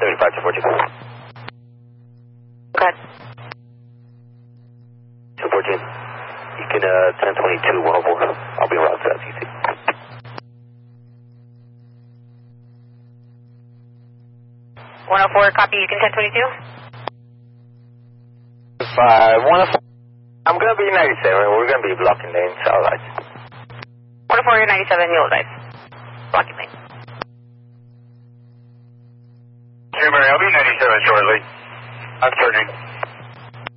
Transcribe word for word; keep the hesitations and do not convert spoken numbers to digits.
seventy-five to fourteen. Go ahead. two fourteen. You can, uh, ten twenty-two, one oh four. I'll be around south, easy. one oh four, copy, you can ten twenty-two? Five, one oh four. I'm gonna be ninety-seven, we're gonna be blocking lanes, alright. one oh four, you're ninety-seven, you'll drive. Blocking lane. Hey, Mary, I'll be ninety-seven shortly. I'm turning.